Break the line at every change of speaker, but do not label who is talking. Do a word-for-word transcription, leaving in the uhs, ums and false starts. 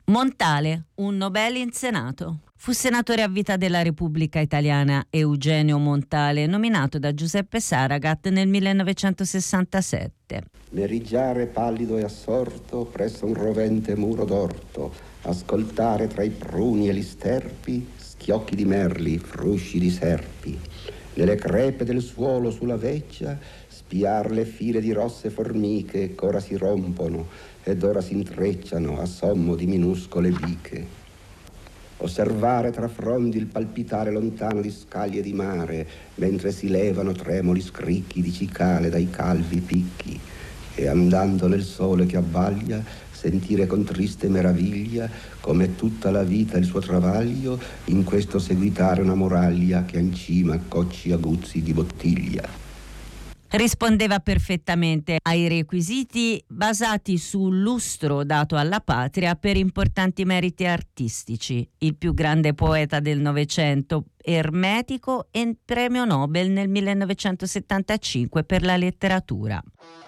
Montale, un Nobel in Senato. Fu senatore a vita della Repubblica Italiana Eugenio Montale, nominato da Giuseppe Saragat nel millenovecentosessantasette.
Meriggiare pallido e assorto presso un rovente muro d'orto, ascoltare tra i pruni e gli sterpi schiocchi di merli, frusci di serpi. Nelle crepe del suolo sulla vecchia spiar le file di rosse formiche che ora si rompono ed ora si intrecciano a sommo di minuscole biche. Osservare tra frondi il palpitare lontano di scaglie di mare, mentre si levano tremoli scricchi di cicale dai calvi picchi, e andando nel sole che abbaglia, sentire con triste meraviglia come tutta la vita il suo travaglio, in questo seguitare una moraglia che ha in cima cocci aguzzi di bottiglia.
Rispondeva perfettamente ai requisiti basati sul lustro dato alla patria per importanti meriti artistici, il più grande poeta del Novecento, ermetico e premio Nobel nel millenovecentosettantacinque per la letteratura.